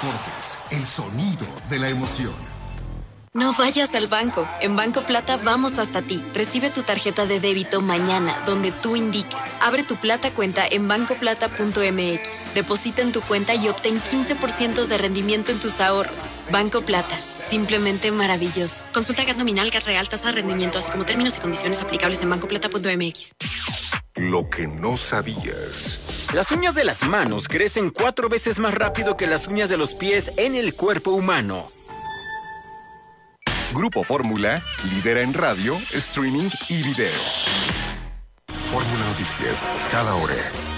deportes, el sonido de la emoción. No vayas al banco. En Banco Plata vamos hasta ti. Recibe tu tarjeta de débito mañana, donde tú indiques. Abre tu Plata cuenta en bancoplata.mx. Deposita en tu cuenta y obtén 15% de rendimiento en tus ahorros. Banco Plata. Simplemente maravilloso. Consulta GAT nominal, GAT real, tasa de rendimiento, así como términos y condiciones aplicables en bancoplata.mx. Lo que no sabías. Las uñas de las manos crecen 4 veces más rápido que las uñas de los pies en el cuerpo humano. Grupo Fórmula lidera en radio, streaming y video. Fórmula Noticias, cada hora.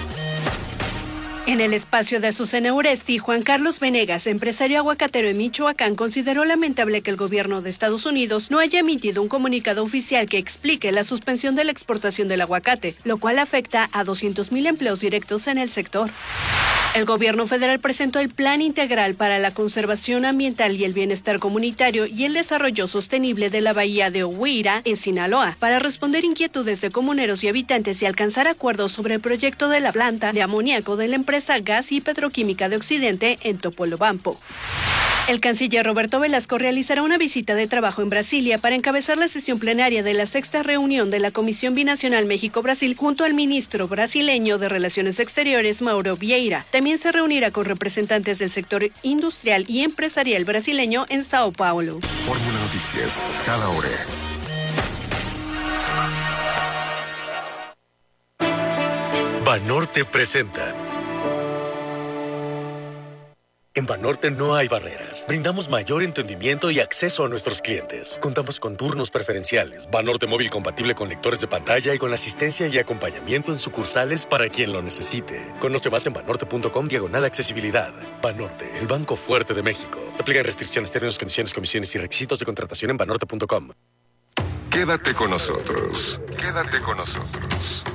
En el espacio de Azucena Uresti, Juan Carlos Venegas, empresario aguacatero en Michoacán, consideró lamentable que el gobierno de Estados Unidos no haya emitido un comunicado oficial que explique la suspensión de la exportación del aguacate, lo cual afecta a 200,000 empleos directos en el sector. El gobierno federal presentó el Plan Integral para la Conservación Ambiental y el Bienestar Comunitario y el Desarrollo Sostenible de la Bahía de Ohuira, en Sinaloa, para responder inquietudes de comuneros y habitantes y alcanzar acuerdos sobre el proyecto de la planta de amoníaco de la empresa Gas y Petroquímica de Occidente en Topolobampo. El canciller Roberto Velasco realizará una visita de trabajo en Brasilia para encabezar la sesión plenaria de la 6ª reunión de la Comisión Binacional México-Brasil junto al ministro brasileño de Relaciones Exteriores, Mauro Vieira. También se reunirá con representantes del sector industrial y empresarial brasileño en Sao Paulo. Fórmula Noticias, cada hora. Banorte presenta. En Banorte no hay barreras. Brindamos mayor entendimiento y acceso a nuestros clientes. Contamos con turnos preferenciales, Banorte móvil compatible con lectores de pantalla y con asistencia y acompañamiento en sucursales para quien lo necesite. Conoce más en banorte.com/accesibilidad. Banorte, el banco fuerte de México. Aplican restricciones, términos, condiciones, comisiones y requisitos de contratación en banorte.com. Quédate con nosotros. Quédate con nosotros.